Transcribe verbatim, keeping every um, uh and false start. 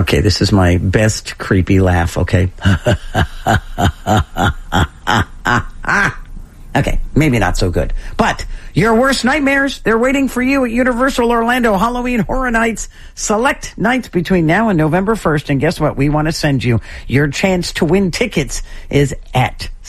Okay, this is my best creepy laugh, okay? Okay, maybe not so good. But your worst nightmares, they're waiting for you at Universal Orlando Halloween Horror Nights. Select nights between now and November first. And guess what? We want to send you. Your chance to win tickets is at